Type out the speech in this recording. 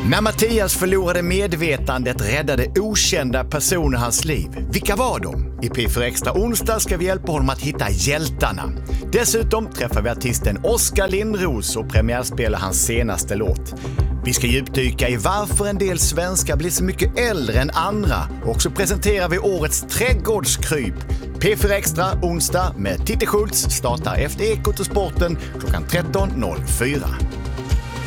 När Mattias förlorade medvetandet räddade okända personer hans liv. Vilka var de? I P4 Extra onsdag ska vi hjälpa honom att hitta hjältarna. Dessutom träffar vi artisten Oskar Lindros och premiärspelar hans senaste låt. Vi ska djupdyka i varför en del svenskar blir så mycket äldre än andra. Och så presenterar vi årets trädgårdskryp. P4 Extra onsdag med Titti Schultz startar efter Ekot och sporten klockan 13.04.